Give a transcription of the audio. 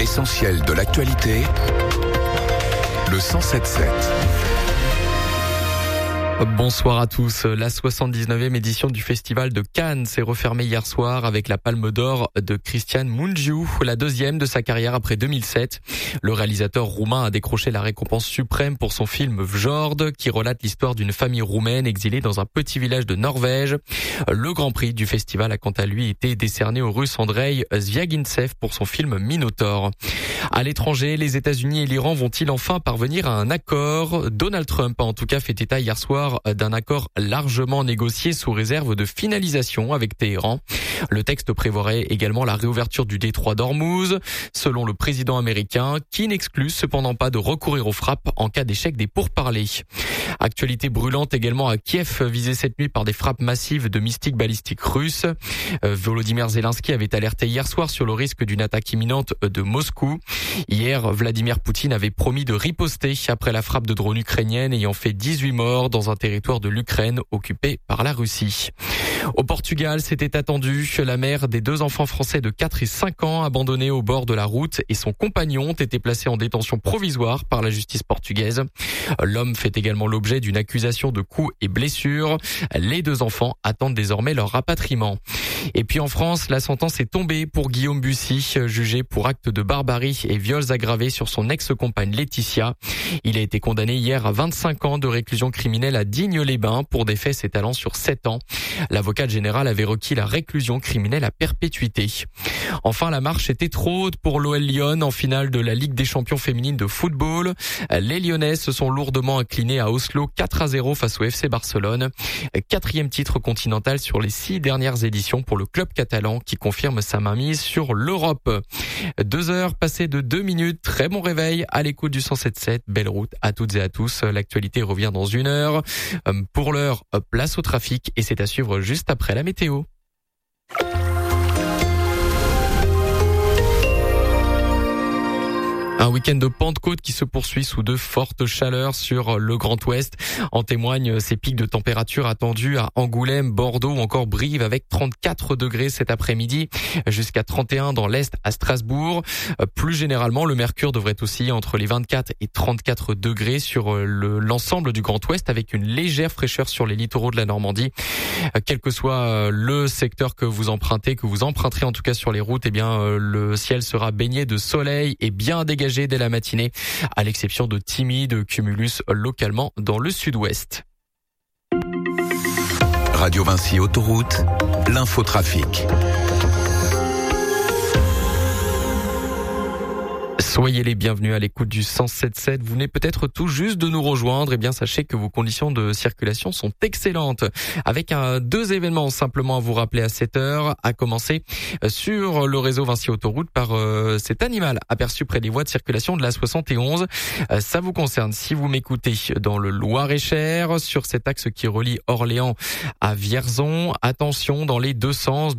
L'essentiel de l'actualité, le 107.7. Bonsoir à tous. La 79e édition du Festival de Cannes s'est refermée hier soir avec la Palme d'Or de Cristian Mungiu, la deuxième de sa carrière après 2007. Le réalisateur roumain a décroché la récompense suprême pour son film Vjord, qui relate l'histoire d'une famille roumaine exilée dans un petit village de Norvège. Le grand prix du festival a quant à lui été décerné au Russe Andrei Zvyagintsev pour son film Minotaur. À l'étranger, les États-Unis et l'Iran vont-ils enfin parvenir à un accord ? Donald Trump a en tout cas fait état hier soir d'un accord largement négocié sous réserve de finalisation avec Téhéran. Le texte prévoirait également la réouverture du détroit d'Ormuz, selon le président américain, qui n'exclut cependant pas de recourir aux frappes en cas d'échec des pourparlers. Actualité brûlante également à Kiev, visée cette nuit par des frappes massives de mystiques balistiques russes. Volodymyr Zelensky avait alerté hier soir sur le risque d'une attaque imminente de Moscou. Hier, Vladimir Poutine avait promis de riposter après la frappe de drone ukrainienne ayant fait 18 morts dans un territoire de l'Ukraine occupé par la Russie. Au Portugal, c'était attendu. La mère des deux enfants français de 4 et 5 ans abandonnés au bord de la route et son compagnon ont été placés en détention provisoire par la justice portugaise. L'homme fait également l'objet d'une accusation de coups et blessures. Les deux enfants attendent désormais leur rapatriement. Et puis en France, la sentence est tombée pour Guillaume Bussy, jugé pour actes de barbarie et viols aggravés sur son ex-compagne Laetitia. Il a été condamné hier à 25 ans de réclusion criminelle à Digne-les-Bains pour des faits s'étalant sur 7 ans. L'avocate générale avait requis la réclusion criminelle à perpétuité. Enfin, la marche était trop haute pour l'OL Lyon en finale de la Ligue des champions féminines de football. Les Lyonnaises se sont lourdement inclinées à Oslo 4-0 face au FC Barcelone. 4e titre continental sur les 6 dernières éditions pour le club catalan qui confirme sa mainmise sur l'Europe. 2 heures passées de 2 minutes. Très bon réveil à l'écoute du 107.7. Belle route à toutes et à tous. L'actualité revient dans 1 heure. Pour l'heure, place au trafic et c'est à suivre juste après la météo. Un week-end de Pentecôte qui se poursuit sous de fortes chaleurs sur le Grand Ouest. En témoignent ces pics de température attendus à Angoulême, Bordeaux ou encore Brive avec 34 degrés cet après-midi, jusqu'à 31 dans l'Est à Strasbourg. Plus généralement, le mercure devrait osciller entre les 24 et 34 degrés sur l'ensemble du Grand Ouest avec une légère fraîcheur sur les littoraux de la Normandie. Quel que soit le secteur que vous empruntez, que vous emprunterez en tout cas sur les routes, eh bien le ciel sera baigné de soleil et bien dégagé dès la matinée, à l'exception de timides cumulus localement dans le sud-ouest. Radio Vinci Autoroute, l'infotrafic. Soyez les bienvenus à l'écoute du 107.7. Vous venez peut-être tout juste de nous rejoindre. Eh bien, sachez que vos conditions de circulation sont excellentes. Avec 2 événements simplement à vous rappeler à 7 heures. À commencer sur le réseau Vinci Autoroute par cet animal aperçu près des voies de circulation de la 71. Ça vous concerne si vous m'écoutez dans le Loir-et-Cher, sur cet axe qui relie Orléans à Vierzon. Attention dans les 2 sens.